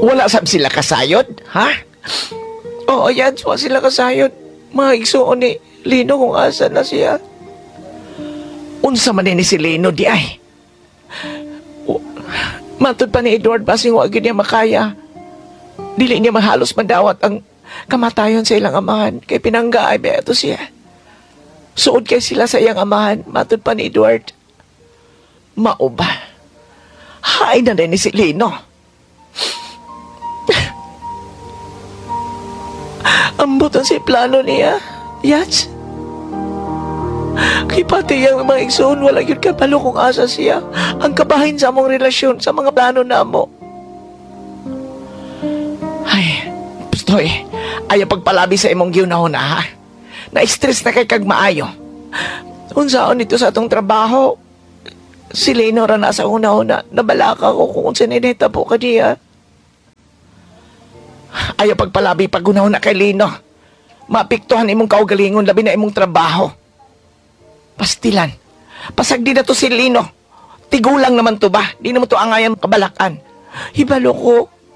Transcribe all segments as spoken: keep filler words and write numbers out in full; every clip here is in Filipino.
Wala sab sila kasayod, ha? Oo, yan, wa sila kasayod. Mga igsuon ni Lino kung asa na siya. Unsa man ni si Lino di ay? Matod pa ni Edward basing wa gyud niya makaya. Dili niya mahalos madawat ang kamatayon sa ilang amahan kay pinangga ay beto siya. Suod kay sila sa iyang amahan, matod pa ni Edward. Mao ba? Hay na ni si Lino. Ambot ang si plano niya. Yats. Kay pati yung mga igsoon, wala yun kabalo kung asa siya. Ang kabahin sa among relasyon, sa mga plano na mo. Ay, Pustoy, ayaw pagpalabi sa imong giunahon na ha. Na-stress na kay kag maayo. Unsaon ito sa atong trabaho? Si Leno ra na sa una-una, nabalaka ko kung unsa ninita po ka niya. Ayaw pagpalabi pag unahon na kay Lino. Mapiktuhan imong kaugalingon, labi na imong trabaho. Pastilan, pasagdi na to si Lino. Tigulang naman to ba? Di naman to angayan kabalakan. Hibalo ko.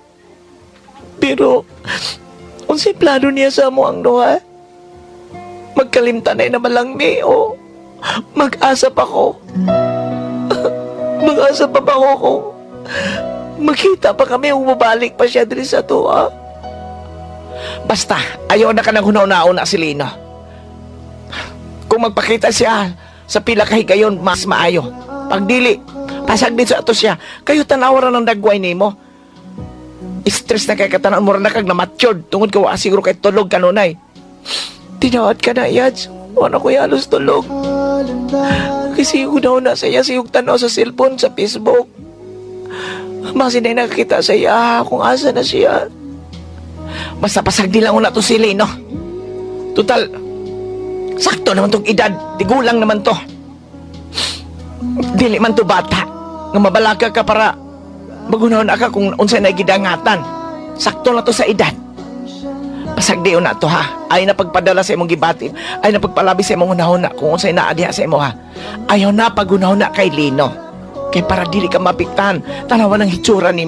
Pero, unsay plano niya sa mo ang duha? Magkalimtanay na malang mi o mag-asa pa ko. Mag-asa pa ba ko kung makita pa kami o mabalik pa siya diri sa tuwa? Basta, ayaw na ka nang hunaw-nauna si Lino. Kung magpakita siya sa pila kahigayon, mas maayo. Pag dili, pasag din sa ato siya, kayo tanawaran ng dagway nimo. Stress na kay katanan mo na kag na matured tungod ka wa siguro kay tulog kanunay. Tinawad ka na, Yads. Wala ko halos tulog. Kasi ko daw na sa iya siyog tanaw sa cellphone, sa Facebook. Masin na nakakita sa iya kung asa na siya. Basta pasagdi lang una to si Lino. Total, sakto naman tong edad. Tigulang naman to. Dili man to bata. Nga mabalaga ka para magunahon ka kung unsay na gidangatan. Sakto na to sa edad. Pasagdi una to ha. Ay na pagpadala sa imong gibatin. Ay na pagpalabi sa imong unahon na kung unsay na adiha sa imo ha. Ayaw na pagunahon na kay Lino. Kay para dili ka mapiktan. Tanawan ng hitsura ni